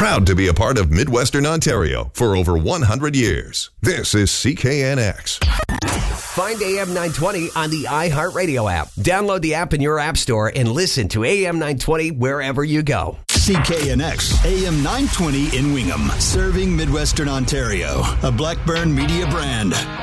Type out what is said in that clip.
Proud to be a part of Midwestern Ontario for over 100 years. This is CKNX. Find AM 920 on the iHeartRadio app. Download the app in your app store and listen to AM 920 wherever you go. CKNX, AM 920 in Wingham, serving Midwestern Ontario. A Blackburn Media brand.